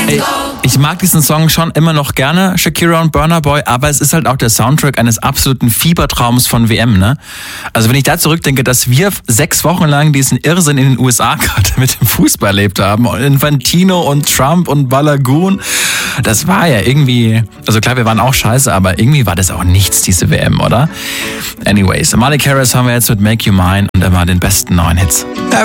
Ey, ich mag diesen Song schon immer noch gerne, Shakira und Burna Boy, aber es ist halt auch der Soundtrack eines absoluten Fiebertraums von WM, ne? Also wenn ich da zurückdenke, dass wir 6 Wochen lang diesen Irrsinn in den USA gerade mit dem Fußball erlebt haben, und Infantino und Trump und Balagoon, das war ja irgendwie, also klar, wir waren auch scheiße, aber irgendwie war das auch nichts, diese WM, oder? Anyways, Miley Cyrus haben wir jetzt mit Make You Mine und immer den besten neuen Hits.